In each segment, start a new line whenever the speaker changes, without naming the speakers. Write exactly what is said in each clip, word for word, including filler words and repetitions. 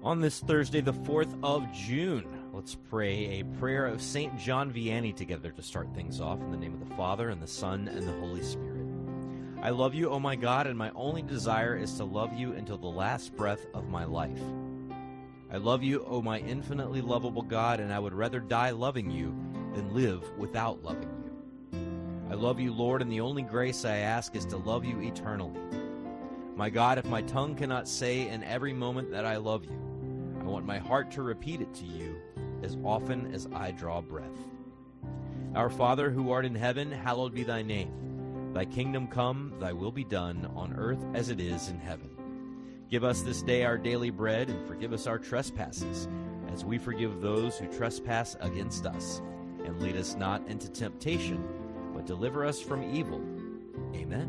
On this Thursday, the fourth of June, let's pray a prayer of Saint John Vianney together to start things off in the name of the Father, and the Son, and the Holy Spirit. I love you, O my God, and my only desire is to love you until the last breath of my life. I love you, O my infinitely lovable God, and I would rather die loving you than live without loving you. I love you, Lord, and the only grace I ask is to love you eternally. My God, if my tongue cannot say in every moment that I love you, I want my heart to repeat it to you as often as I draw breath. Our Father, who art in heaven, hallowed be thy name. Thy kingdom come, thy will be done, on earth as it is in heaven. Give us this day our daily bread, and forgive us our trespasses, as we forgive those who trespass against us. And lead us not into temptation, but deliver us from evil. Amen.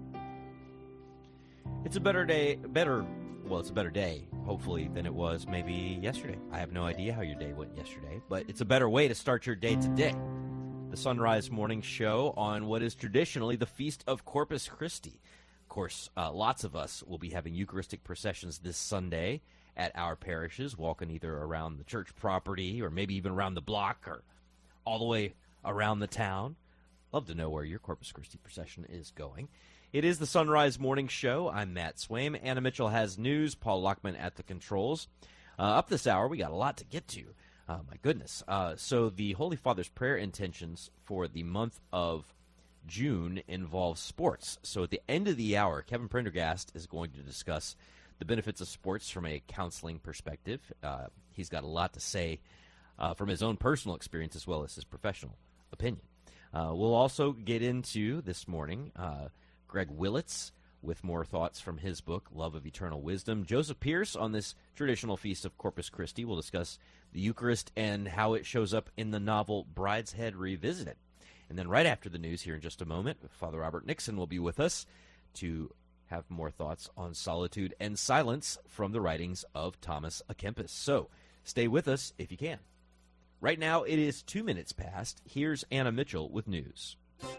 It's a better day, better, well, it's a better day, hopefully, than it was maybe yesterday. I have no idea how your day went yesterday, but it's a better way to start your day today. The Sunrise Morning Show on what is traditionally the Feast of Corpus Christi. Of course, uh, lots of us will be having Eucharistic processions this Sunday at our parishes, walking either around the church property or maybe even around the block or all the way around the town. Love to know where your Corpus Christi procession is going. It is the Sunrise Morning Show. I'm Matt Swaim. Anna Mitchell has news. Paul Lockman at the controls. Uh, up this hour, we got a lot to get to. Oh, my goodness. Uh, so the Holy Father's prayer intentions for the month of June involve sports. So at the end of the hour, Kevin Prendergast is going to discuss the benefits of sports from a counseling perspective. Uh, he's got a lot to say uh, from his own personal experience as well as his professional opinion. Uh, we'll also get into this morning uh, Greg Willits with more thoughts from his book, Love of Eternal Wisdom. Joseph Pierce on this traditional feast of Corpus Christi will discuss the Eucharist and how it shows up in the novel Brideshead Revisited. And then right after the news here in just a moment, Father Robert Nixon will be with us to have more thoughts on solitude and silence from the writings of Thomas à Kempis. So stay with us if you can. Right now it is two minutes past. Here's Anna Mitchell with news.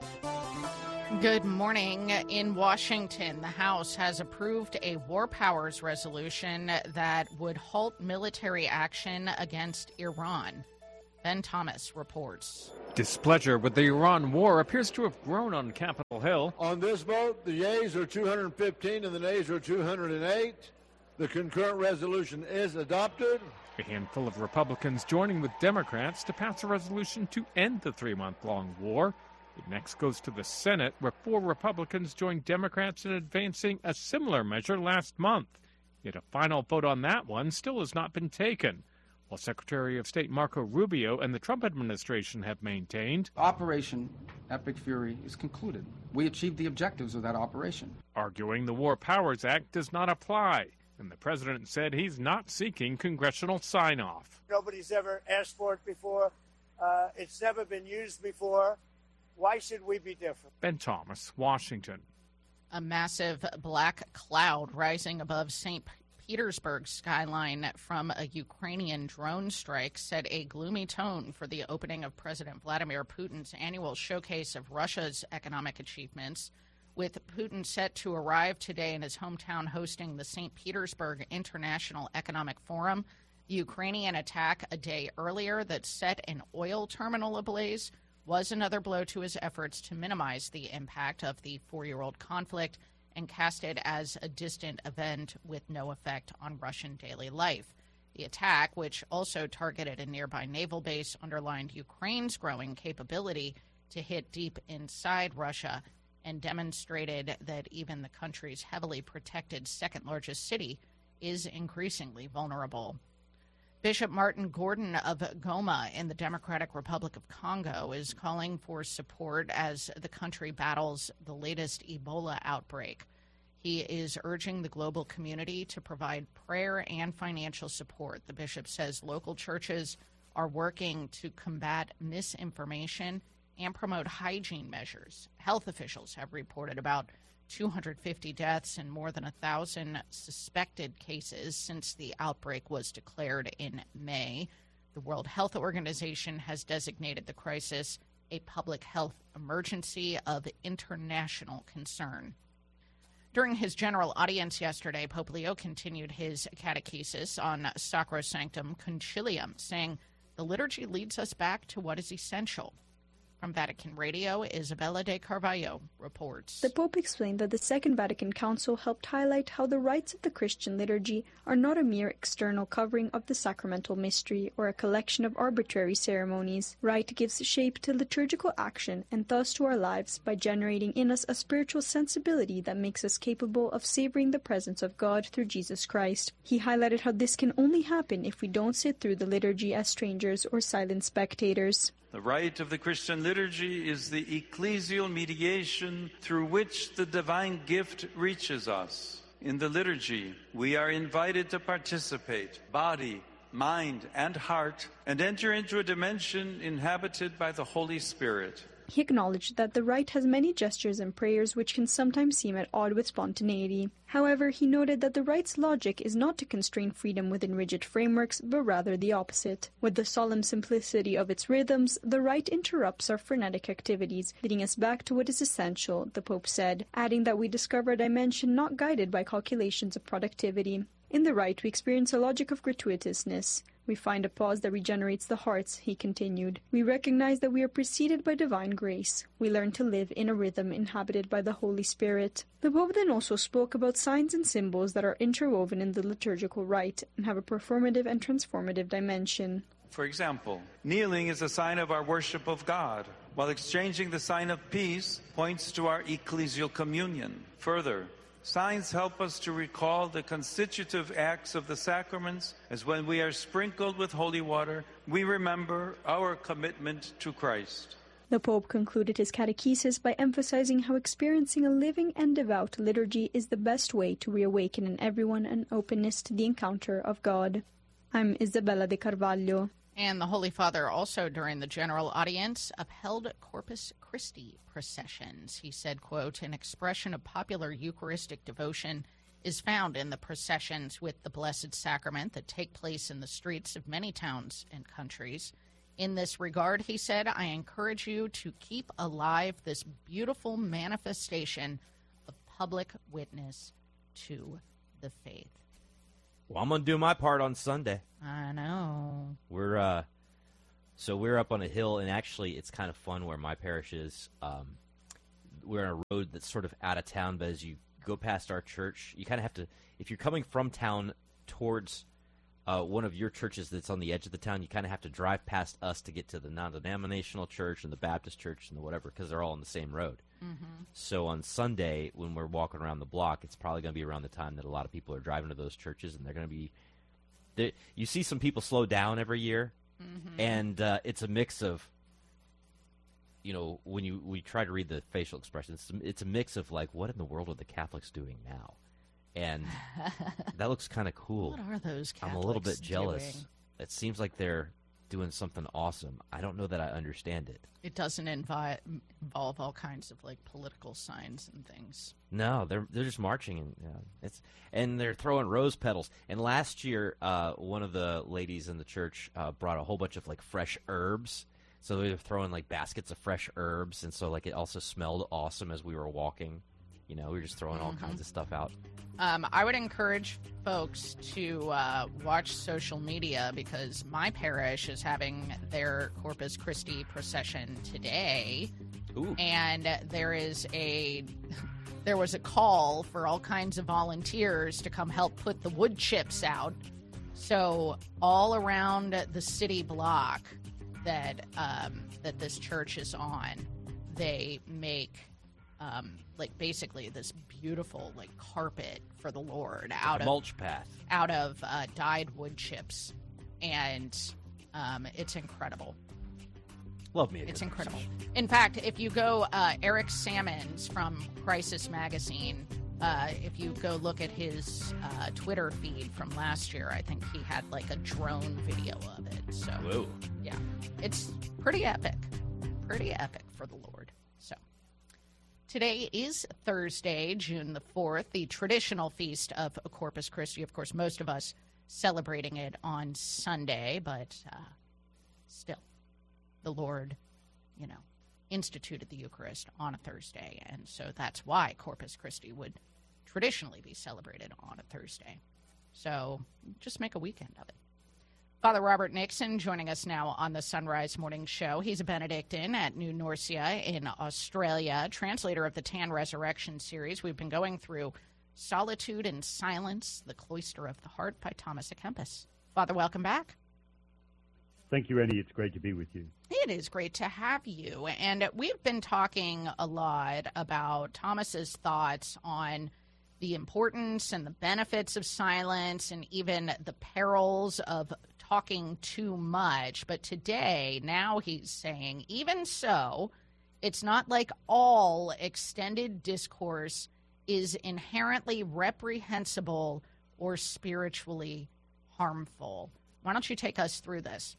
Good morning. In Washington, the House has approved a war powers resolution that would halt military action against Iran. Ben Thomas reports.
Displeasure with the Iran war appears to have grown on Capitol Hill.
On this vote, the yeas are two hundred fifteen and the nays are two hundred eight. The concurrent resolution is adopted.
A handful of Republicans joining with Democrats to pass a resolution to end the three-month-long war. It next goes to the Senate, where four Republicans joined Democrats in advancing a similar measure last month. Yet a final vote on that one still has not been taken. While Secretary of State Marco Rubio and the Trump administration have maintained,
Operation Epic Fury is concluded. We achieved the objectives of that operation.
Arguing the War Powers Act does not apply, and the president said he's not seeking congressional sign-off.
Nobody's ever asked for it before. Uh, it's never been used before. Why should we be different?
Ben Thomas, Washington.
A massive black cloud rising above Saint Petersburg skyline from a Ukrainian drone strike set a gloomy tone for the opening of President Vladimir Putin's annual showcase of Russia's economic achievements. With Putin set to arrive today in his hometown hosting the Saint Petersburg International Economic Forum, the Ukrainian attack a day earlier that set an oil terminal ablaze was another blow to his efforts to minimize the impact of the four-year-old conflict and cast it as a distant event with no effect on Russian daily life. The attack, which also targeted a nearby naval base, underlined Ukraine's growing capability to hit deep inside Russia and demonstrated that even the country's heavily protected second-largest city is increasingly vulnerable. Bishop Martin Gordon of Goma in the Democratic Republic of Congo is calling for support as the country battles the latest Ebola outbreak. He is urging the global community to provide prayer and financial support. The bishop says local churches are working to combat misinformation and promote hygiene measures. Health officials have reported about two hundred fifty deaths and more than one thousand suspected cases since the outbreak was declared in May. The World Health Organization has designated the crisis a public health emergency of international concern. During his general audience yesterday, Pope Leo continued his catechesis on Sacrosanctum Concilium, saying, "The liturgy leads us back to what is essential." From Vatican Radio, Isabella de Carvalho reports.
The Pope explained that the Second Vatican Council helped highlight how the rites of the Christian liturgy are not a mere external covering of the sacramental mystery or a collection of arbitrary ceremonies. Rite gives shape to liturgical action and thus to our lives by generating in us a spiritual sensibility that makes us capable of savoring the presence of God through Jesus Christ. He highlighted how this can only happen if we don't sit through the liturgy as strangers or silent spectators.
The rite of the Christian liturgy is the ecclesial mediation through which the divine gift reaches us. In the liturgy, we are invited to participate, body, mind, and heart, and enter into a dimension inhabited by the Holy Spirit.
He acknowledged that the rite has many gestures and prayers which can sometimes seem at odds with spontaneity. However, he noted that the rite's logic is not to constrain freedom within rigid frameworks, but rather the opposite. With the solemn simplicity of its rhythms, the rite interrupts our frenetic activities, leading us back to what is essential, the Pope said, adding that we discover a dimension not guided by calculations of productivity. In the rite, we experience a logic of gratuitousness. We find a pause that regenerates the hearts, he continued. We recognize that we are preceded by divine grace. We learn to live in a rhythm inhabited by the Holy Spirit. The Pope then also spoke about signs and symbols that are interwoven in the liturgical rite and have a performative and transformative dimension.
For example, kneeling is a sign of our worship of God, while exchanging the sign of peace points to our ecclesial communion. Further, signs help us to recall the constitutive acts of the sacraments, as when we are sprinkled with holy water, we remember our commitment to Christ.
The Pope concluded his catechesis by emphasizing how experiencing a living and devout liturgy is the best way to reawaken in everyone an openness to the encounter of God. I'm Isabella de Carvalho.
And the Holy Father also, during the general audience, upheld Corpus Christi processions. He said, quote, "An expression of popular Eucharistic devotion is found in the processions with the Blessed Sacrament that take place in the streets of many towns and countries. In this regard," he said, "I encourage you to keep alive this beautiful manifestation of public witness to the faith."
Well, I'm going to do my part on Sunday.
I know.
We're, uh, so we're up on a hill, and actually it's kind of fun where my parish is. Um, we're on a road that's sort of out of town, but as you go past our church, you kind of have to, if you're coming from town towards uh, one of your churches that's on the edge of the town, you kind of have to drive past us to get to the non-denominational church and the Baptist church and the whatever, because they're all on the same road. Mm-hmm. So on Sunday, when we're walking around the block, it's probably going to be around the time that a lot of people are driving to those churches, and they're going to be they, you see some people slow down every year, mm-hmm. and uh, it's a mix of, you know, when you we try to read the facial expressions, it's, it's a mix of, like, what in the world are the Catholics doing now? And that looks kind of cool.
What are those Catholics
I'm a little bit jealous.
doing?
It seems like they're doing something awesome. I don't know that I understand it.
It doesn't invi- involve all kinds of, like, political signs and things.
No, they're they're just marching, and you know, it's and they're throwing rose petals. And last year, uh, one of the ladies in the church uh, brought a whole bunch of, like, fresh herbs. So they were throwing, like, baskets of fresh herbs, and so, like, it also smelled awesome as we were walking. You know, we were just throwing all mm-hmm. kinds of stuff out.
Um, I would encourage folks to uh, watch social media, because my parish is having their Corpus Christi procession today.
Ooh.
And there is a there was a call for all kinds of volunteers to come help put the wood chips out. So all around the city block that um, that this church is on, they make um, like basically this beautiful like carpet for the Lord out
like a
of
mulch path,
out of uh, dyed wood chips, and um, it's incredible.
Love me.
It's incredible. In fact, if you go, uh, Eric Sammons from Crisis Magazine, uh, if you go look at his uh, Twitter feed from last year, I think he had like a drone video of it. So,
whoa.
Yeah, it's pretty epic. Pretty epic for the Lord. So, today is Thursday, June the fourth, the traditional feast of Corpus Christi. Of course, most of us celebrating it on Sunday, but uh, still. The Lord, you know, instituted the Eucharist on a Thursday, and so that's why Corpus Christi would traditionally be celebrated on a Thursday. So just make a weekend of it. Father Robert Nixon joining us now on the Sunrise Morning Show. He's a Benedictine at New Norcia in Australia, translator of the Tan Resurrection series. We've been going through Solitude and Silence, The Cloister of the Heart by Thomas à Kempis. Father, welcome back.
Thank you, Annie. It's great to be with you.
It is great to have you. And we've been talking a lot about Thomas's thoughts on the importance and the benefits of silence and even the perils of talking too much. But today, now he's saying, even so, it's not like all extended discourse is inherently reprehensible or spiritually harmful. Why don't you take us through this?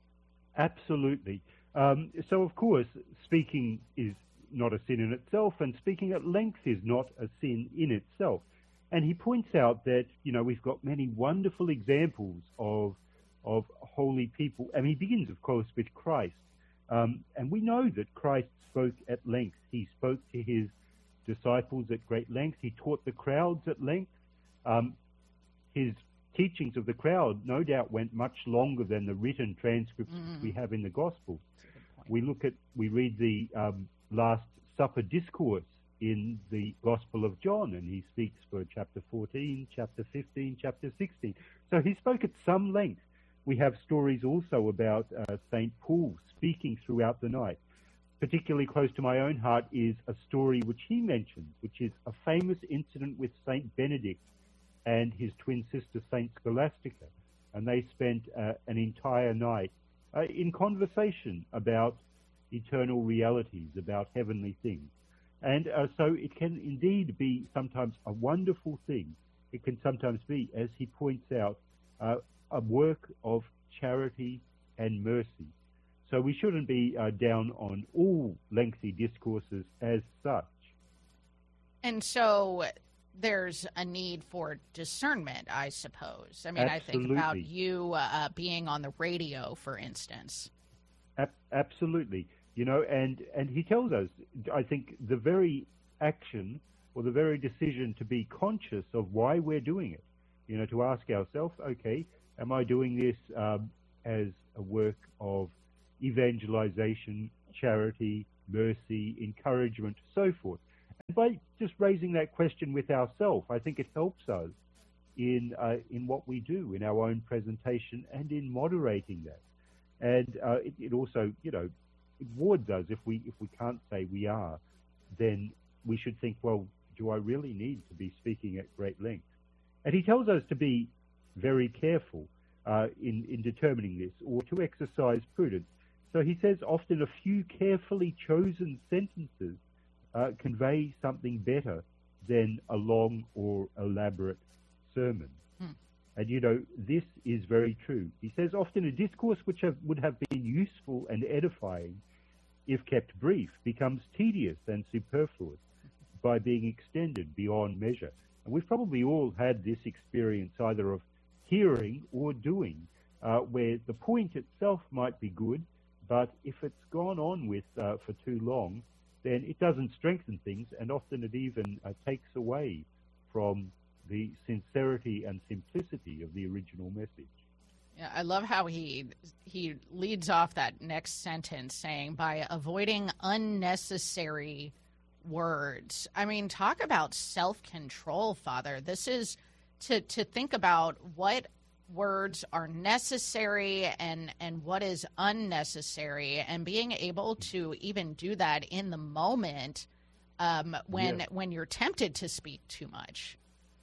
Absolutely. Um, so, of course, speaking is not a sin in itself, and speaking at length is not a sin in itself. And he points out that, you know, we've got many wonderful examples of of holy people. And he begins, of course, with Christ. Um, and we know that Christ spoke at length. He spoke to his disciples at great length. He taught the crowds at length. Um, his teachings of the crowd, no doubt, went much longer than the written transcripts mm. we have in the Gospels. We look at, we read the um, Last Supper discourse in the Gospel of John, and he speaks for chapter fourteen, chapter fifteen, chapter sixteen. So he spoke at some length. We have stories also about uh, Saint Paul speaking throughout the night. Particularly close to my own heart is a story which he mentions, which is a famous incident with Saint Benedict and his twin sister, Saint Scholastica. And they spent uh, an entire night uh, in conversation about eternal realities, about heavenly things. And uh, so it can indeed be sometimes a wonderful thing. It can sometimes be, as he points out, uh, a work of charity and mercy. So we shouldn't be uh, down on all lengthy discourses as such.
And so there's a need for discernment, I suppose. I mean,
Absolutely.
I think about you uh, being on the radio, for instance.
A- absolutely. You know, and, and he tells us, I think, the very action or the very decision to be conscious of why we're doing it. You know, to ask ourselves, okay, am I doing this um, as a work of evangelization, charity, mercy, encouragement, so forth? And by just raising that question with ourselves, I think it helps us in uh, in what we do, in our own presentation, and in moderating that. And uh, it, it also, you know, it warns us if we if we can't say we are, then we should think, well, do I really need to be speaking at great length? And he tells us to be very careful uh, in, in determining this, or to exercise prudence. So he says often a few carefully chosen sentences uh, convey something better than a long or elaborate sermon. Hmm. And, you know, this is very true. He says often a discourse which have, would have been useful and edifying, if kept brief, becomes tedious and superfluous by being extended beyond measure. And we've probably all had this experience either of hearing or doing, uh, where the point itself might be good, but if it's gone on with uh, for too long, then it doesn't strengthen things, and often it even uh, takes away from the sincerity and simplicity of the original message.
Yeah, I love how he he leads off that next sentence saying, by avoiding unnecessary words. I mean, talk about self-control, Father. This is to, to think about what words are necessary and, and what is unnecessary, and being able to even do that in the moment um, when, yeah. when you're tempted to speak too much.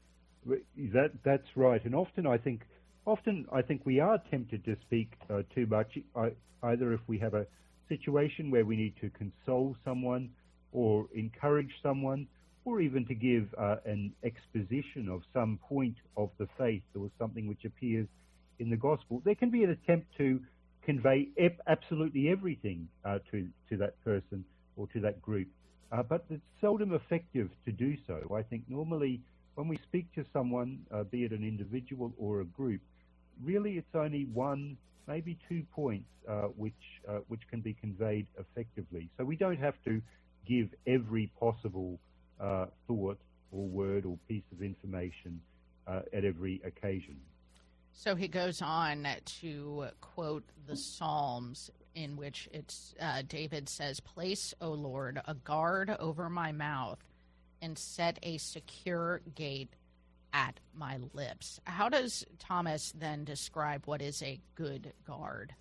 That that's right. And often I think often I think we are tempted to speak uh, too much, I, either if we have a situation where we need to console someone or encourage someone, or even to give uh, an exposition of some point of the faith or something which appears in the gospel. There can be an attempt to convey ep- absolutely everything uh, to, to that person or to that group, uh, but it's seldom effective to do so. I think normally when we speak to someone, uh, be it an individual or a group, really it's only one, maybe two points uh, which uh, which can be conveyed effectively. So we don't have to give every possible uh, thought or word or piece of information uh, at every occasion.
So he goes on to quote the Psalms, in which it's uh, David says, "Place, O Lord, a guard over my mouth, and set a secure gate at my lips." How does Thomas then describe what is a good guard?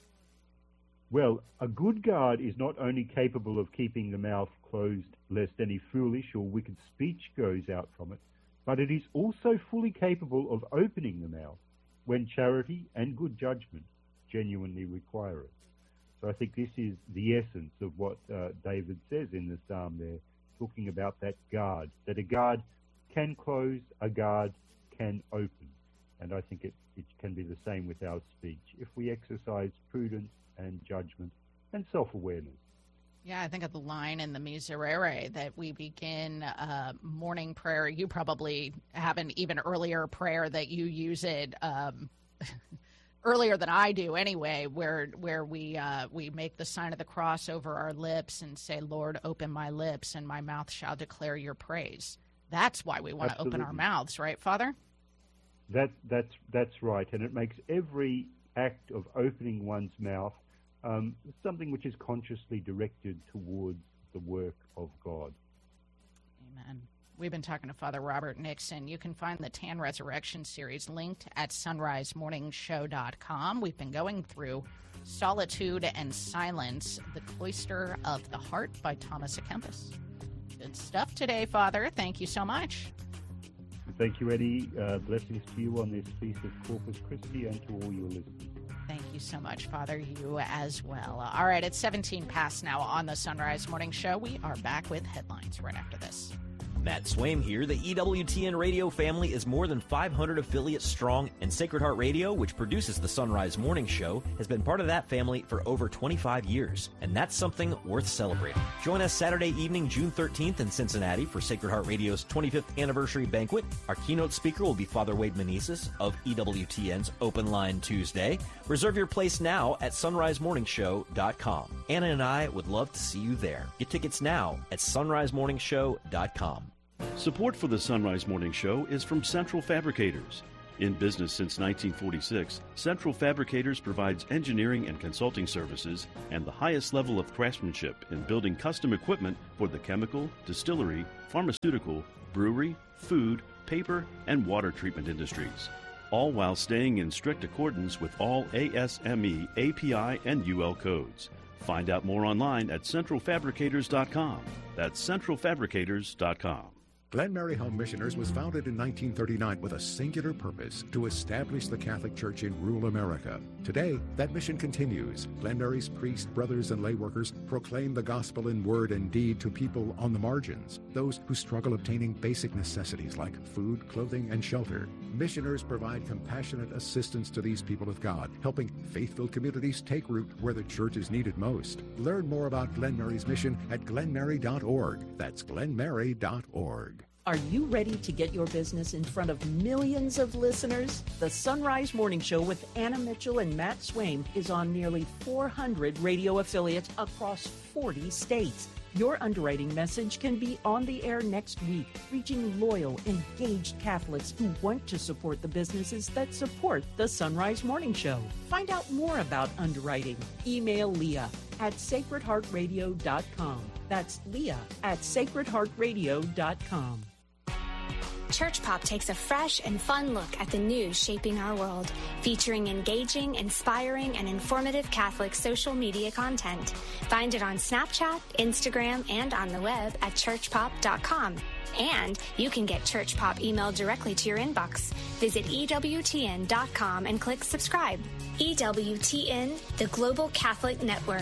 Well, a good guard is not only capable of keeping the mouth closed lest any foolish or wicked speech goes out from it, but it is also fully capable of opening the mouth when charity and good judgment genuinely require it. So I think this is the essence of what uh, David says in the psalm there, talking about that guard, that a guard can close, a guard can open. And I think it, it can be the same with our speech, if we exercise prudence and judgment and self-awareness.
Yeah, I think of the line in the Miserere that we begin uh, morning prayer. You probably have an even earlier prayer that you use it um, earlier than I do anyway, where where we uh, we make the sign of the cross over our lips and say, "Lord, open my lips and my mouth shall declare your praise." That's why we want to open our mouths, right, Father?
That that's that's right, and it makes every act of opening one's mouth Um, something which is consciously directed towards the work of God.
Amen. We've been talking to Father Robert Nixon. You can find the Tan Resurrection series linked at sunrise morning show dot com. We've been going through Solitude and Silence, The Cloister of the Heart by Thomas à Kempis. Good stuff today, Father. Thank you so much.
Thank you, Eddie. Uh, blessings to you on this feast of Corpus Christi and to all your listeners.
Thank you so much, Father. You as well. All right, it's seventeen past now on the Sunrise Morning Show. We are back with headlines right after this.
Matt Swaim here. The E W T N radio family is more than five hundred affiliates strong, and Sacred Heart Radio, which produces the Sunrise Morning Show, has been part of that family for over twenty-five years, and that's something worth celebrating. Join us Saturday evening, June thirteenth in Cincinnati for Sacred Heart Radio's twenty-fifth anniversary banquet. Our keynote speaker will be Father Wade Meneses of E W T N's Open Line Tuesday. Reserve your place now at sunrise morning show dot com. Anna and I would love to see you there. Get tickets now at sunrise morning show dot com.
Support for the Sunrise Morning Show is from Central Fabricators. In business since nineteen forty-six, Central Fabricators provides engineering and consulting services and the highest level of craftsmanship in building custom equipment for the chemical, distillery, pharmaceutical, brewery, food, paper, and water treatment industries, all while staying in strict accordance with all A S M E, A P I, and U L codes. Find out more online at central fabricators dot com. That's central fabricators dot com.
Glen Mary Home Missioners was founded in nineteen thirty-nine with a singular purpose: to establish the Catholic Church in rural America. Today, that mission continues. Glen Mary's priests, brothers, and lay workers proclaim the gospel in word and deed to people on the margins, those who struggle obtaining basic necessities like food, clothing, and shelter. Missioners provide compassionate assistance to these people of God, helping faith-filled communities take root where the church is needed most. Learn more about Glen Mary's mission at glen mary dot org. That's glen mary dot org.
Are you ready to get your business in front of millions of listeners? The Sunrise Morning Show with Anna Mitchell and Matt Swaim is on nearly four hundred radio affiliates across forty states. Your underwriting message can be on the air next week, reaching loyal, engaged Catholics who want to support the businesses that support the Sunrise Morning Show. Find out more about underwriting. Email Leah at sacred heart radio dot com. That's Leah at sacred heart radio dot com.
Church Pop takes a fresh and fun look at the news shaping our world, featuring engaging, inspiring, and informative Catholic social media content. Find it on Snapchat, Instagram, and on the web at church pop dot com. And you can get Church Pop emailed directly to your inbox. Visit E W T N dot com and click subscribe. E W T N, the Global Catholic Network.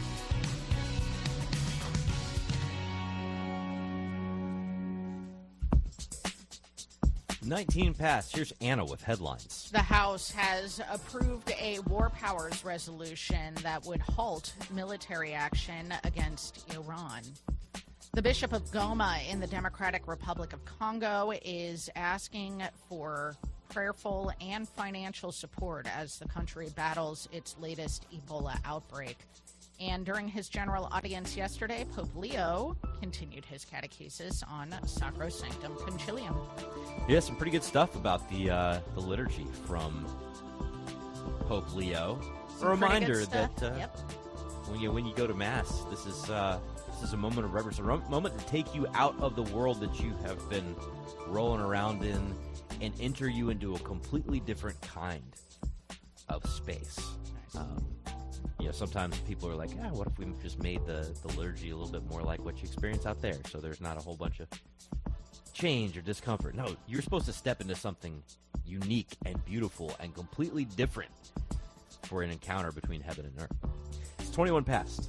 nineteen past. Here's Anna with headlines.
The House has approved a war powers resolution that would halt military action against Iran. The Bishop of Goma in the Democratic Republic of Congo is asking for prayerful and financial support as the country battles its latest Ebola outbreak. And during his general audience yesterday, Pope Leo continued his catechesis on Sacrosanctum Concilium.
Yeah, some pretty good stuff about the uh, the liturgy from Pope Leo.
Some
a reminder
that
uh,
yep.
when you when you go to Mass, this is uh, this is a moment of reverence, a ro- moment to take you out of the world that you have been rolling around in and enter you into a completely different kind of space. Um, you know, sometimes people are like, ah, what if we just made the, the liturgy a little bit more like what you experience out there, so there's not a whole bunch of change or discomfort. No, you're supposed to step into something unique and beautiful and completely different for an encounter between heaven and earth. It's twenty-one past.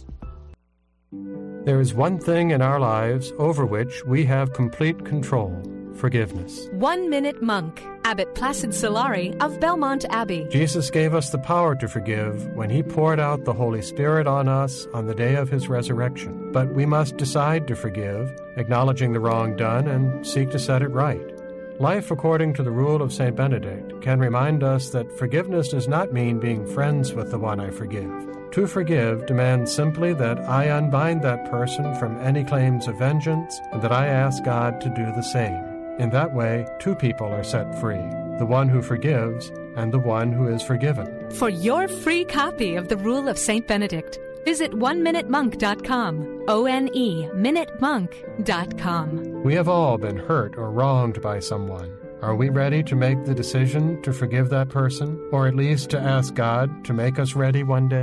There is one thing in our lives over which we have complete control: forgiveness.
One Minute Monk, Abbot Placid Solari of Belmont Abbey.
Jesus gave us the power to forgive when he poured out the Holy Spirit on us on the day of his resurrection. But we must decide to forgive, acknowledging the wrong done, and seek to set it right. Life according to the rule of Saint Benedict can remind us that forgiveness does not mean being friends with the one I forgive. To forgive demands simply that I unbind that person from any claims of vengeance and that I ask God to do the same. In that way, two people are set free, the one who forgives and the one who is forgiven.
For your free copy of the Rule of Saint Benedict, visit one minute monk dot com, O N E, minute monk dot com.
We have all been hurt or wronged by someone. Are we ready to make the decision to forgive that person, or at least to ask God to make us ready one day?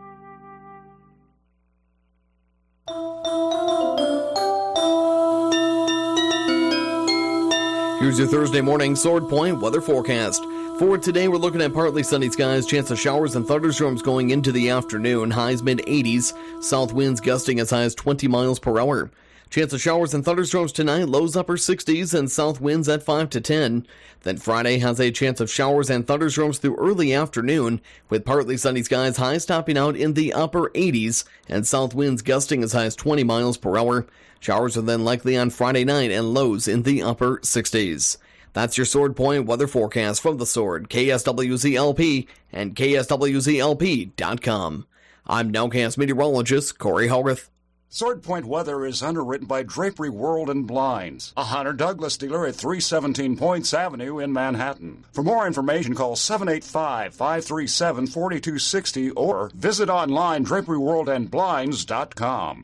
Here's your Thursday morning Sword Point weather forecast. For today, we're looking at partly sunny skies, chance of showers and thunderstorms going into the afternoon, highs mid eighties, south winds gusting as high as twenty miles per hour. Chance of showers and thunderstorms tonight, lows upper sixties and south winds at five to ten. Then Friday has a chance of showers and thunderstorms through early afternoon, with partly sunny skies, highs topping out in the upper eighties and south winds gusting as high as twenty miles per hour. Showers are then likely on Friday night and lows in the upper sixties. That's your Sword Point weather forecast from The Sword, K S W Z L P, and K S W Z L P dot com. I'm Nowcast meteorologist Corey Hogarth.
Sword Point weather is underwritten by Drapery World and Blinds, a Hunter Douglas dealer at three seventeen Points Avenue in Manhattan. For more information, call seven eight five, five three seven, four two six zero or visit online drapery world and blinds dot com.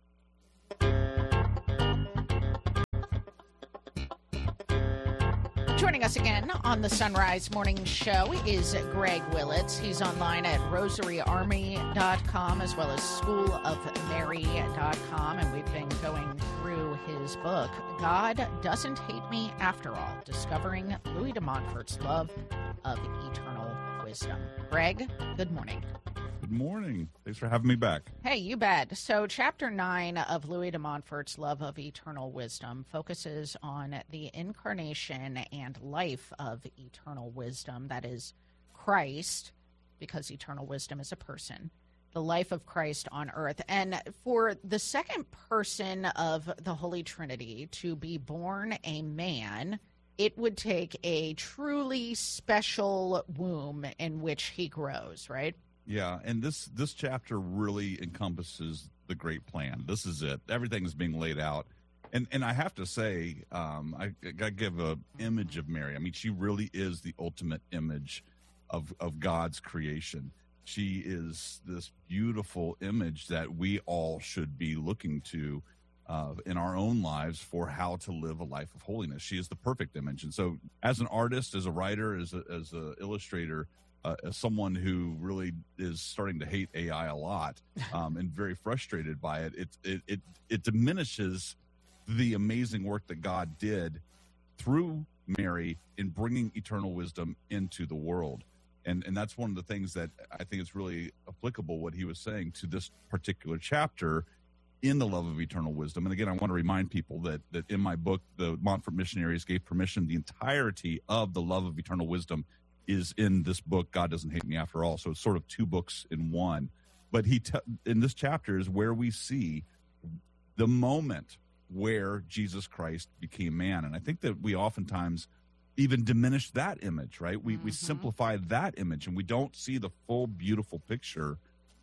Joining us again on the Sunrise Morning Show is Greg Willits. He's online at rosary army dot com as well as school of mary dot com, and we've been going through his book, God Doesn't Hate Me After All, Discovering Louis de Montfort's Love of Eternal Wisdom. Greg, good morning.
Good morning. Thanks for having me back.
Hey, you bet. So chapter nine of Louis de Montfort's Love of Eternal Wisdom focuses on the incarnation and life of eternal wisdom, that is Christ, because eternal wisdom is a person, the life of Christ on earth. And for the second person of the Holy Trinity to be born a man, it would take a truly special womb in which he grows, right?
Yeah, and this this chapter really encompasses the great plan. This is it. Everything is being laid out. And and I have to say, um, I, I got to give an image of Mary. I mean, she really is the ultimate image of, of God's creation. She is this beautiful image that we all should be looking to uh, in our own lives for how to live a life of holiness. She is the perfect image. And so as an artist, as a writer, as a, as an illustrator, Uh, as someone who really is starting to hate A I a lot um, and very frustrated by it, it, it, it, it diminishes the amazing work that God did through Mary in bringing eternal wisdom into the world. And, and that's one of the things that I think is really applicable, what he was saying to this particular chapter in the love of eternal wisdom. And again, I want to remind people that, that in my book, the Montfort missionaries gave permission, the entirety of the love of eternal wisdom is in this book, God Doesn't Hate Me After All. So it's sort of two books in one. But he te- in this chapter is where we see the moment where Jesus Christ became man. And I think that we oftentimes even diminish that image, right? We, mm-hmm. we simplify that image, and we don't see the full beautiful picture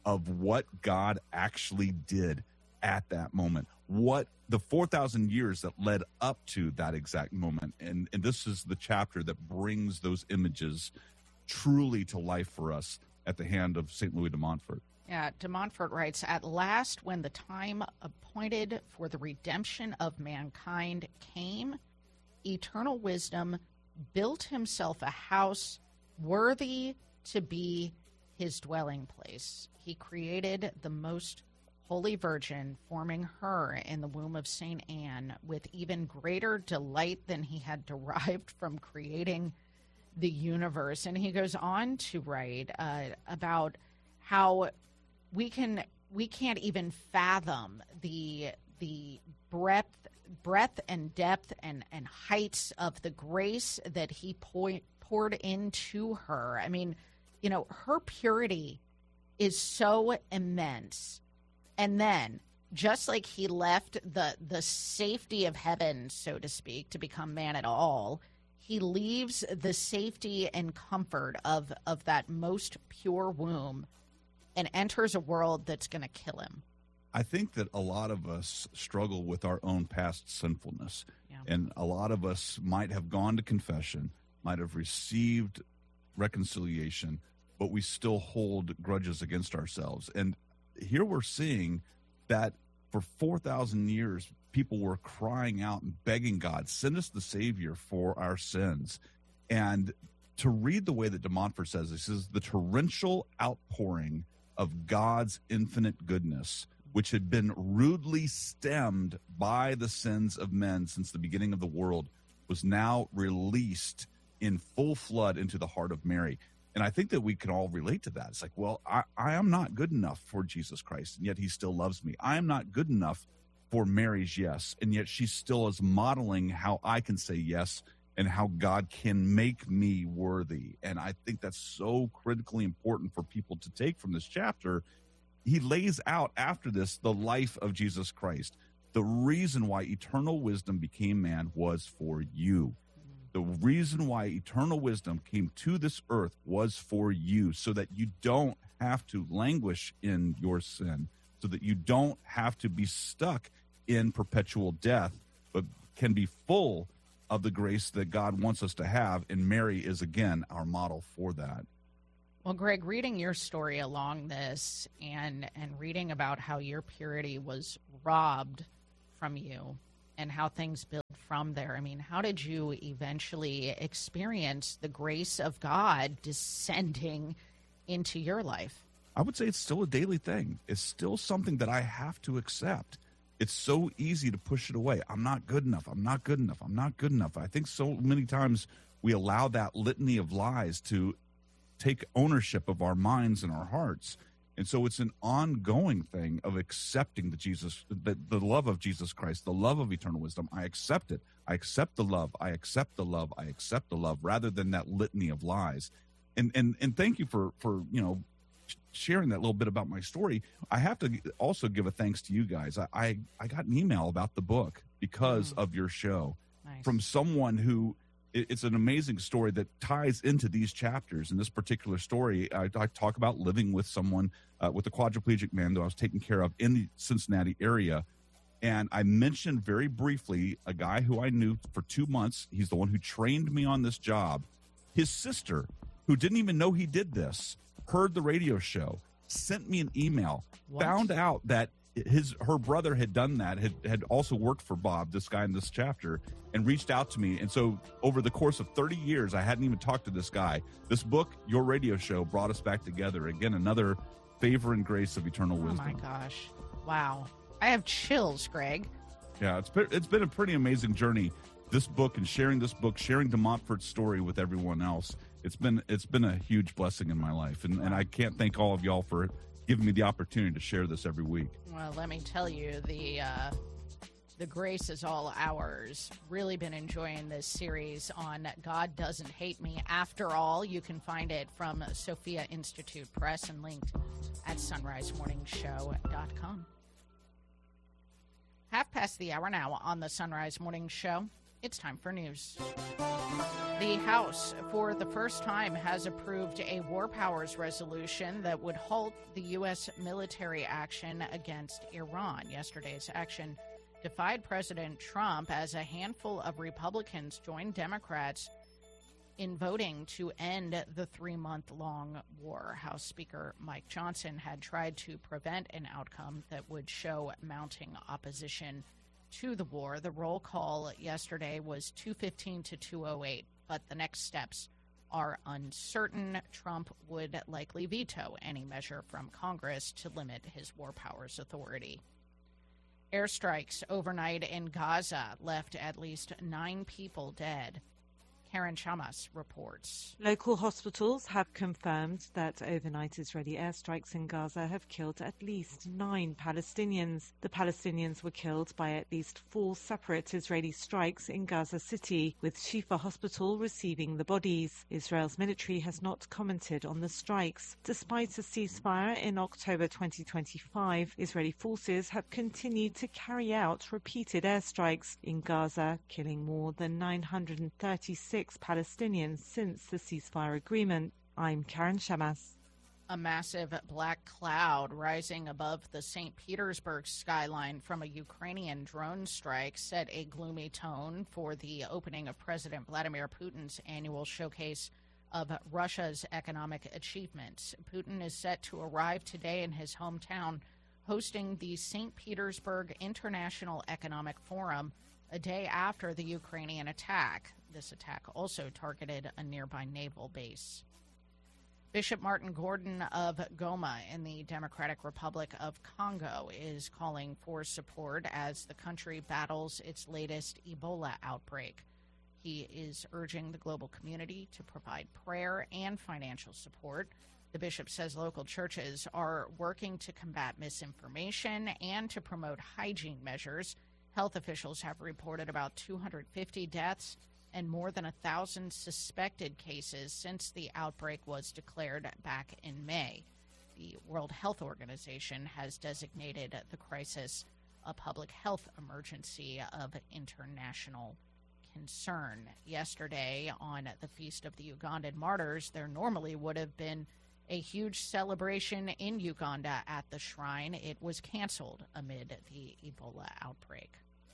of what God actually did at that moment, what the four thousand years that led up to that exact moment. And, and this is the chapter that brings those images truly to life for us at the hand of Saint Louis de Montfort.
Yeah, de Montfort writes, "At last, when the time appointed for the redemption of mankind came, eternal wisdom built himself a house worthy to be his dwelling place. He created the most Holy Virgin, forming her in the womb of Saint Anne with even greater delight than he had derived from creating the universe." And he goes on to write uh, about how we can we can't even fathom the the breadth breadth and depth and, and heights of the grace that he po- poured into her. I mean, you know, her purity is so immense. And then, just like he left the the safety of heaven, so to speak, to become man at all, he leaves the safety and comfort of, of that most pure womb and enters a world that's going to kill him.
I think that a lot of us struggle with our own past sinfulness. Yeah. And a lot of us might have gone to confession, might have received reconciliation, but we still hold grudges against ourselves. And here we're seeing that for four thousand years, people were crying out and begging God, send us the Savior for our sins. And to read the way that de Montfort says this is the torrential outpouring of God's infinite goodness, which had been rudely stemmed by the sins of men since the beginning of the world, was now released in full flood into the heart of Mary. And I think that we can all relate to that. It's like, well, I, I am not good enough for Jesus Christ, and yet he still loves me. I am not good enough for Mary's yes, and yet she still is modeling how I can say yes and how God can make me worthy. And I think that's so critically important for people to take from this chapter. He lays out after this the life of Jesus Christ. The reason why eternal wisdom became man was for you. The reason why eternal wisdom came to this earth was for you, so that you don't have to languish in your sin, so that you don't have to be stuck in perpetual death, but can be full of the grace that God wants us to have. And Mary is, again, our model for that.
Well, Greg, reading your story along this and, and reading about how your purity was robbed from you and how things built from there. I mean, how did you eventually experience the grace of God descending into your life?
I would say it's still a daily thing. It's still something that I have to accept. It's so easy to push it away. I'm not good enough. I'm not good enough. I'm not good enough. I think so many times we allow that litany of lies to take ownership of our minds and our hearts. And so it's an ongoing thing of accepting the Jesus, the, the love of Jesus Christ, the love of eternal wisdom. I accept it. I accept the love. I accept the love. I accept the love, rather than that litany of lies. And and and thank you for for you know sharing that little bit about my story. I have to also give a thanks to you guys. I I, I got an email about the book because mm. of your show. Nice. From someone who. It's an amazing story that ties into these chapters. In this particular story, I, I talk about living with someone, uh, with a quadriplegic man that I was taking care of in the Cincinnati area. And I mentioned very briefly a guy who I knew for two months. He's the one who trained me on this job. His sister, who didn't even know he did this, heard the radio show, sent me an email, what? found out that his her brother had done that, had, had also worked for Bob, this guy in this chapter, and reached out to me. And so over the course of thirty years, I hadn't even talked to this guy. This book, your radio show, brought us back together. Again, another favor and grace of eternal wisdom.
Oh, my gosh. Wow. I have chills, Greg.
Yeah, it's been, it's been a pretty amazing journey, this book, and sharing this book, sharing de Montfort's story with everyone else. It's been it's been a huge blessing in my life. And, and I can't thank all of y'all for giving me the opportunity to share this every week.
Well, let me tell you, the uh, the grace is all ours. Really been enjoying this series on God Doesn't Hate Me After All. You can find it from Sophia Institute Press and linked at sunrise morning show dot com. Half past the hour now on the Sunrise Morning Show. It's time for news. The House, for the first time, has approved a war powers resolution that would halt the U S military action against Iran. Yesterday's action defied President Trump as a handful of Republicans joined Democrats in voting to end the three-month-long war. House Speaker Mike Johnson had tried to prevent an outcome that would show mounting opposition to the war. The roll call yesterday was two fifteen to two oh eight, but the next steps are uncertain. Trump would likely veto any measure from Congress to limit his war powers authority. Airstrikes overnight in Gaza left at least nine people dead. Karen Chamas reports.
Local hospitals have confirmed that overnight Israeli airstrikes in Gaza have killed at least nine Palestinians. The Palestinians were killed by at least four separate Israeli strikes in Gaza City, with Shifa Hospital receiving the bodies. Israel's military has not commented on the strikes. Despite a ceasefire in October twenty twenty-five, Israeli forces have continued to carry out repeated airstrikes in Gaza, killing more than nine hundred thirty-six Palestinians since the ceasefire agreement. I'm Karen Shamas.
A massive black cloud rising above the Saint Petersburg skyline from a Ukrainian drone strike set a gloomy tone for the opening of President Vladimir Putin's annual showcase of Russia's economic achievements. Putin is set to arrive today in his hometown, hosting the Saint Petersburg International Economic Forum a day after the Ukrainian attack. This attack also targeted a nearby naval base. Bishop Martin Gordon of Goma in the Democratic Republic of Congo is calling for support as the country battles its latest Ebola outbreak. He is urging the global community to provide prayer and financial support. The bishop says local churches are working to combat misinformation and to promote hygiene measures. Health officials have reported about two hundred fifty deaths and more than one thousand suspected cases since the outbreak was declared back in May. The World Health Organization has designated the crisis a public health emergency of international concern. Yesterday, on the Feast of the Ugandan Martyrs, there normally would have been a huge celebration in Uganda at the shrine. It was canceled amid the Ebola outbreak.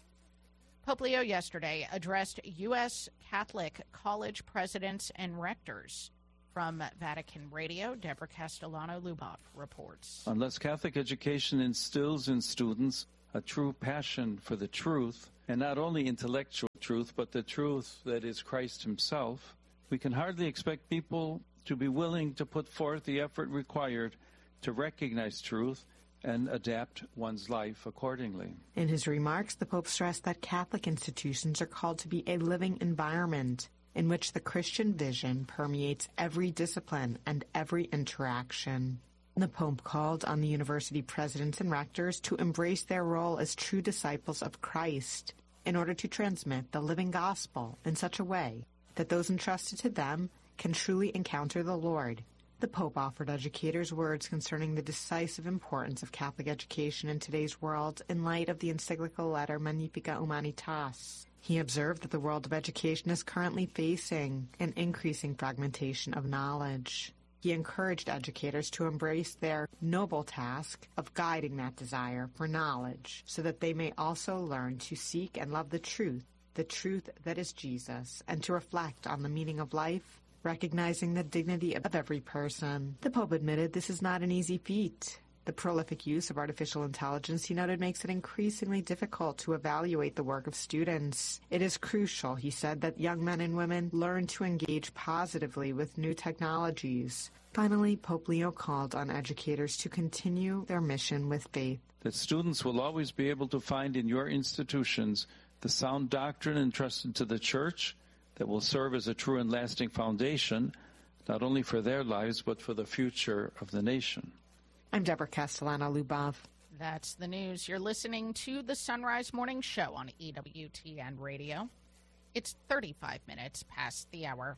Pope Leo yesterday addressed U S Catholic college presidents and rectors. From Vatican Radio, Deborah Castellano-Lubov reports.
Unless Catholic education instills in students a true passion for the truth, and not only intellectual truth, but the truth that is Christ himself, we can hardly expect people to be willing to put forth the effort required to recognize truth and adapt one's life accordingly.
In his remarks, the Pope stressed that Catholic institutions are called to be a living environment in which the Christian vision permeates every discipline and every interaction. The Pope called on the university presidents and rectors to embrace their role as true disciples of Christ in order to transmit the living gospel in such a way that those entrusted to them can truly encounter the Lord. The Pope offered educators words concerning the decisive importance of Catholic education in today's world in light of the encyclical letter Magnificat Humanitas. He observed that the world of education is currently facing an increasing fragmentation of knowledge. He encouraged educators to embrace their noble task of guiding that desire for knowledge so that they may also learn to seek and love the truth, the truth that is Jesus, and to reflect on the meaning of life, recognizing the dignity of every person. The Pope admitted this is not an easy feat. The prolific use of artificial intelligence, he noted, makes it increasingly difficult to evaluate the work of students. It is crucial, he said, that young men and women learn to engage positively with new technologies. Finally, Pope Leo called on educators to continue their mission with faith.
That students will always be able to find in your institutions the sound doctrine entrusted to the Church that will serve as a true and lasting foundation, not only for their lives, but for the future of the nation.
I'm Deborah Castellano-Lubov.
That's the news. You're listening to the Sunrise Morning Show on E W T N Radio. It's thirty-five minutes past the hour.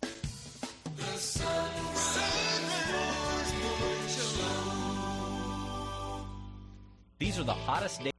The
These are the hottest days.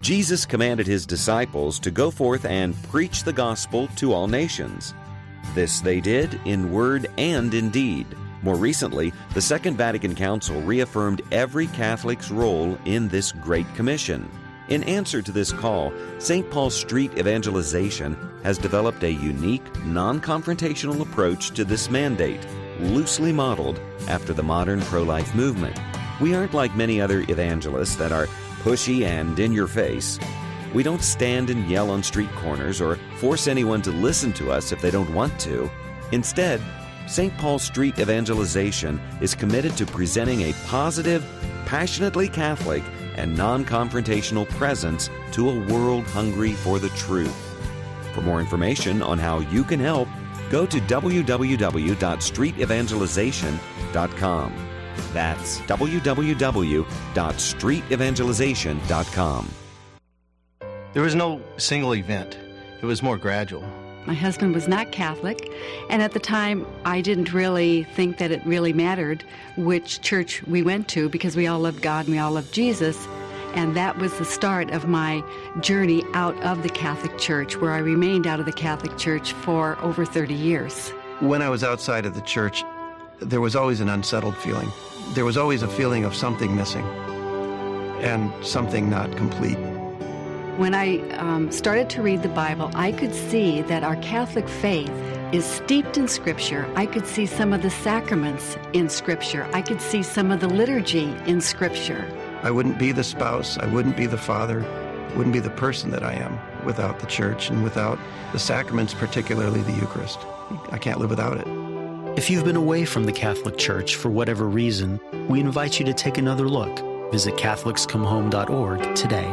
Jesus commanded his disciples to go forth and preach the gospel to all nations. This they did in word and in deed. More recently, the Second Vatican Council reaffirmed every Catholic's role in this Great Commission. In answer to this call, Saint Paul Street Evangelization has developed a unique, non-confrontational approach to this mandate, loosely modeled after the modern pro-life movement. We aren't like many other evangelists that are pushy and in your face. We don't stand and yell on street corners or force anyone to listen to us if they don't want to. Instead, Saint Paul Street Evangelization is committed to presenting a positive, passionately Catholic, and non-confrontational presence to a world hungry for the truth. For more information on how you can help, go to w w w dot street evangelization dot com. That's w w w dot street evangelization dot com.
There was no single event. It was more gradual.
My husband was not Catholic, and at the time I didn't really think that it really mattered which church we went to because we all loved God and we all loved Jesus, and that was the start of my journey out of the Catholic Church, where I remained out of the Catholic Church for over thirty years.
When I was outside of the church, there was always an unsettled feeling. There was always a feeling of something missing and something not complete.
When I um, started to read the Bible, I could see that our Catholic faith is steeped in Scripture. I could see some of the sacraments in Scripture. I could see some of the liturgy in Scripture.
I wouldn't be the spouse, I wouldn't be the father, wouldn't be the person that I am without the church and without the sacraments, particularly the Eucharist. I can't live without it.
If you've been away from the Catholic Church for whatever reason, we invite you to take another look. Visit Catholics Come Home dot org today.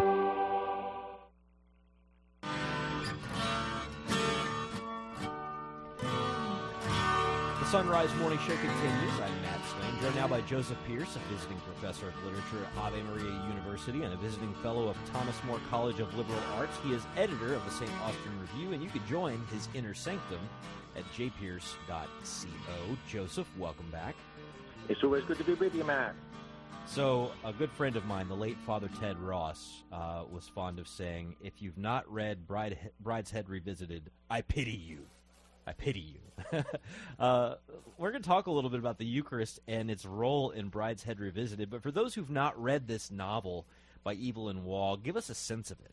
Sunrise Morning Show continues. I'm Matt Swain, joined now by Joseph Pierce, a visiting professor of literature at Ave Maria University and a visiting fellow of Thomas More College of Liberal Arts. He is editor of the Saint Austin Review, and you can join his inner sanctum at j pierce dot co. Joseph, welcome back.
It's always good to be with you, Matt.
So, a good friend of mine, the late Father Ted Ross, uh, was fond of saying, if you've not read Bride, Brideshead Revisited, I pity you. I pity you. uh, we're going to talk a little bit about the Eucharist and its role in Brideshead Revisited, but for those who've not read this novel by Evelyn Waugh, give us a sense of it.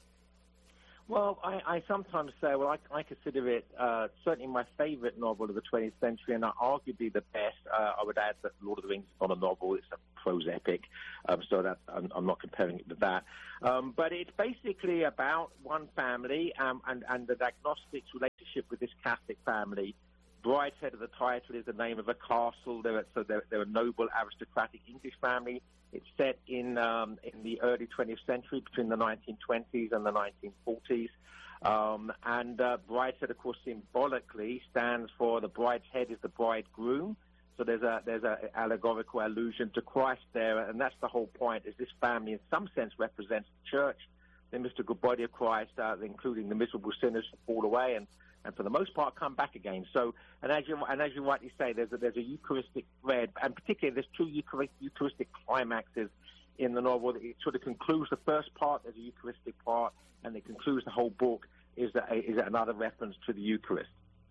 Well, I, I sometimes say, well, I, I consider it uh, certainly my favorite novel of the twentieth century, and arguably the best. Uh, I would add that Lord of the Rings is not a novel, it's a prose epic, um, so that I'm, I'm not comparing it to that. Um, but it's basically about one family um, and, and the agnostic's relationship with this Catholic family. Brideshead of the title is the name of a castle. They're, so they're, they're a noble, aristocratic English family. It's set in um, in the early twentieth century, between the nineteen twenties and the nineteen forties. Um, and uh, Brideshead, of course, symbolically stands for the bride's head is the bridegroom. So there's a there's a allegorical allusion to Christ there, and that's the whole point. Is this family, in some sense, represents the church, the mystical body of Christ, uh, including the miserable sinners who fall away and. and for the most part come back again. So, and as you and as you rightly say, there's a, there's a Eucharistic thread, and particularly there's two Eucharistic climaxes in the novel. It sort of concludes the first part, there's a Eucharistic part, and it concludes the whole book is that is another reference to the Eucharist.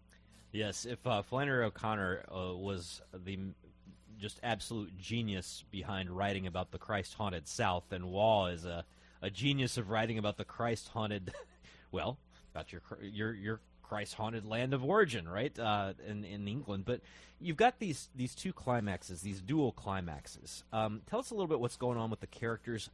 Yes, if uh, Flannery O'Connor uh, was the just absolute genius behind writing about the Christ-haunted South, then Waugh is a, a genius of writing about the Christ-haunted, well, about your your your Christ-haunted land of origin, right, uh, in, in England. But you've got these these two climaxes, these dual climaxes. Um, tell us a little bit what's going on with the characters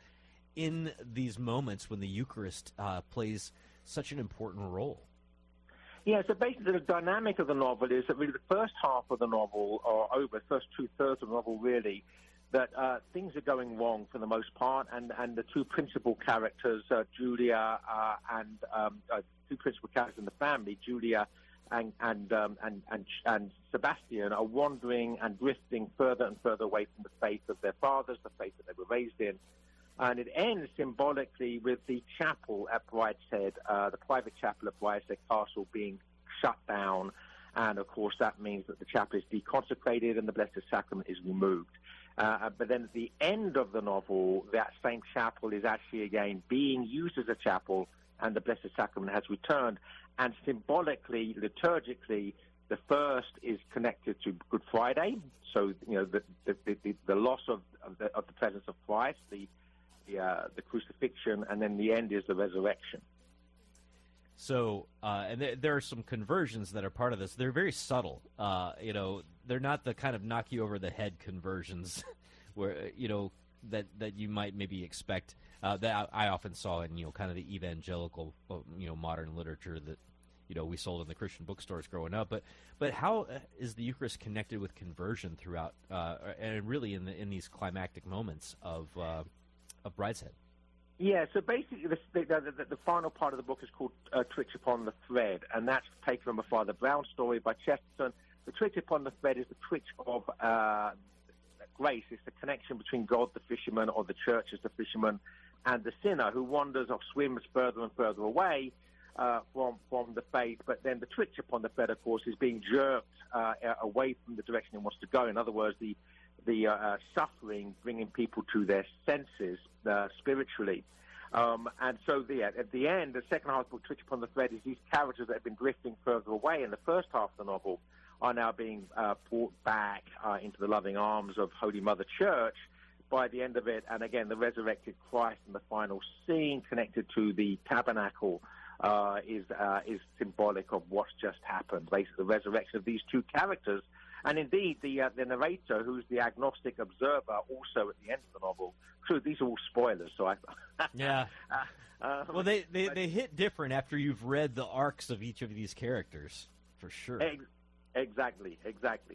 in these moments when the Eucharist uh, plays such an important role.
Yeah, so basically the dynamic of the novel is that really the first half of the novel, or over the first two-thirds of the novel, really, that uh, things are going wrong for the most part, and, and the two principal characters, uh, Julia uh, and um, uh, two principal characters in the family, Julia and and, um, and and and Sebastian, are wandering and drifting further and further away from the faith of their fathers, the faith that they were raised in. And it ends symbolically with the chapel at Brideshead, uh, the private chapel at Brideshead Castle, being shut down. And, of course, that means that the chapel is deconsecrated and the Blessed Sacrament is removed. Uh, but then at the end of the novel, that same chapel is actually again being used as a chapel, and the Blessed Sacrament has returned. And symbolically, liturgically, the first is connected to Good Friday. So, you know, the the, the, the loss of, of, the, of the presence of Christ, the the, uh, the crucifixion, and then the end is the resurrection.
So, uh, and there, there are some conversions that are part of this. They're very subtle. Uh, you know, they're not the kind of knock you over the head conversions where, you know, that, that you might maybe expect. Uh, that I often saw in, you know, kind of the evangelical, you know, modern literature that, you know, we sold in the Christian bookstores growing up. But, but how is the Eucharist connected with conversion throughout, uh, and really in the, in these climactic moments of, uh, of Brideshead?
Yeah, so basically the, the, the, the final part of the book is called uh, Twitch Upon the Thread, and that's taken from a Father Brown story by Chesterton. The twitch upon the thread is the twitch of uh, grace. It's the connection between God, the fisherman, or the church as the fisherman, and the sinner who wanders or swims further and further away uh, from, from the faith. But then the twitch upon the thread, of course, is being jerked uh, away from the direction it wants to go. In other words, the the uh, suffering, bringing people to their senses uh, spiritually. Um, and so the, at the end, the second half of the book, Twitch Upon the Thread, is these characters that have been drifting further away in the first half of the novel are now being uh, brought back uh, into the loving arms of Holy Mother Church by the end of it. And again, the resurrected Christ in the final scene connected to the tabernacle uh, is uh, is symbolic of what's just happened, basically the resurrection of these two characters. And indeed, the uh, the narrator, who's the agnostic observer, also at the end of the novel. True, these are all spoilers, so I.
yeah.
Uh, uh,
well, they, they, they hit different after you've read the arcs of each of these characters, for sure.
Ex- exactly, exactly.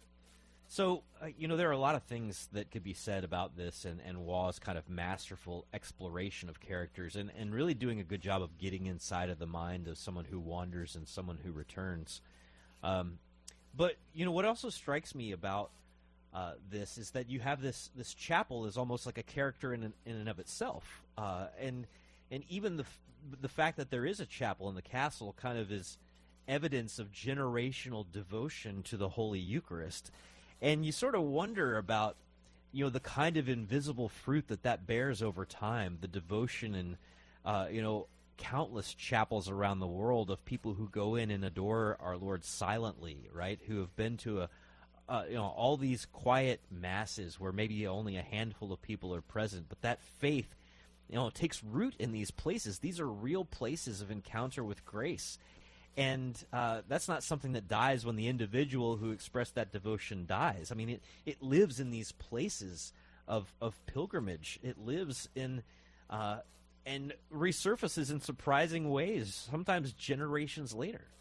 So, uh, you know, there are a lot of things that could be said about this and, and Waugh's kind of masterful exploration of characters and, and really doing a good job of getting inside of the mind of someone who wanders and someone who returns. Um, but, you know, what also strikes me about uh, this is that you have this, this chapel is almost like a character in, in and of itself. Uh, and and even the the fact that there is a chapel in the castle kind of is evidence of generational devotion to the Holy Eucharist. And you sort of wonder about, you know, the kind of invisible fruit that that bears over time, the devotion and, uh, you know, countless chapels around the world of people who go in and adore our Lord silently, right, who have been to, a, uh, you know, all these quiet masses where maybe only a handful of people are present, but that faith, you know, takes root in these places. These are real places of encounter with grace. And uh, that's not something that dies when the individual who expressed that devotion dies. I mean, it, it lives in these places of, of pilgrimage. It lives in uh, and resurfaces in surprising ways, sometimes generations later.